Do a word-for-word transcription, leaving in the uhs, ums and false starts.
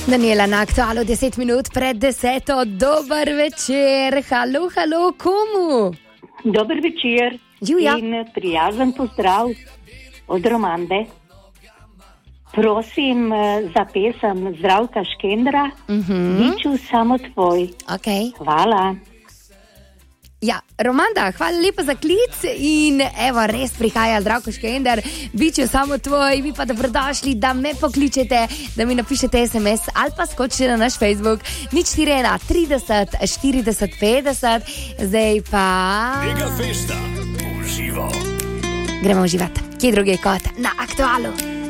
Daniela na aktualu deset minut pred deseto. Dober večer. Halo, halo, komu? Dober večer. Julia. In prijazen pozdrav od Romande. Prosim za pesem Zdravka Škendra. Uh-huh. Biču samo tvoj. Okay. Hvala. Ja, Romanda, hvala lepa za klic in evo, res prihaja Zdravko Škender, biču samo tvoj, vi pa dobrodošli, da me pokličete, da mi napišete es em es ali pa skočite na naš Facebook nič štiri ena trideset štirideset petdeset. Zdaj pa Mega festa, uživo. Gremo uživati, kje druge kot na aktualu.